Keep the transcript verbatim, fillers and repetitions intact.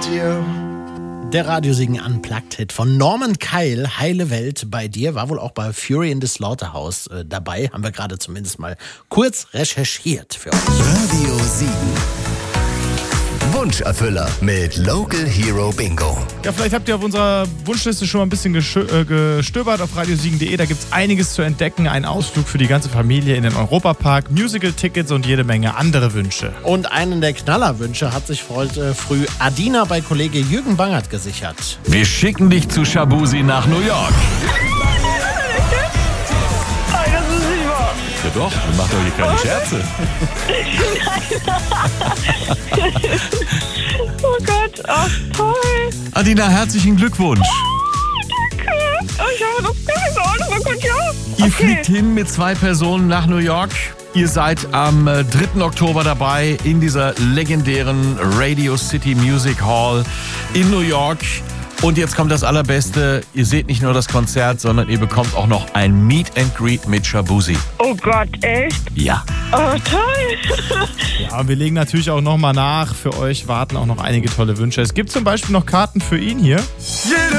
you. Der Radiosingen Unplugged-Hit von Norman Keil, Heile Welt bei dir, war wohl auch bei Fury in the Slaughterhouse äh, dabei. Haben wir gerade zumindest mal kurz recherchiert für euch. Radio sieben. Wunscherfüller mit Local Hero Bingo. Ja, vielleicht habt ihr auf unserer Wunschliste schon mal ein bisschen gestö- äh, gestöbert auf radio siegen punkt de. Da gibt es einiges zu entdecken. Ein Ausflug für die ganze Familie in den Europapark, Musical-Tickets und jede Menge andere Wünsche. Und einen der Knallerwünsche hat sich heute früh Adina bei Kollege Jürgen Bangert gesichert. Wir schicken dich zu Shabuzi nach New York. Ja doch, wir machen doch hier keine Scherze. Oh Gott, oh toll. Adina, herzlichen Glückwunsch. Oh, danke. Oh, ich habe noch gar nicht geahnt, oh Gott, ja. Ihr Okay. fliegt hin mit zwei Personen nach New York. Ihr seid am äh, dritten Oktober dabei in dieser legendären Radio City Music Hall in New York. Und jetzt kommt das Allerbeste. Ihr seht nicht nur das Konzert, sondern ihr bekommt auch noch ein Meet and Greet mit Shabuzi. Oh Gott, echt? Ja. Oh, toll. Ja, und wir legen natürlich auch nochmal nach. Für euch warten auch noch einige tolle Wünsche. Es gibt zum Beispiel noch Karten für ihn hier. Jede